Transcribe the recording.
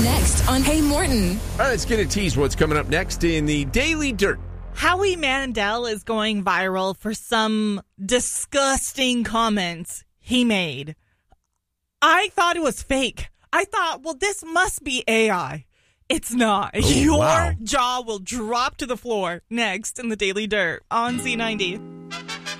Next on Hey Morton. All right, let's get a tease what's coming up next in the Daily Dirt. Howie Mandel is going viral for some disgusting comments he made. I thought it was fake. I thought, well, this must be AI. It's not. Oh, Your wow. jaw will drop to the floor next in the Daily Dirt on Z90.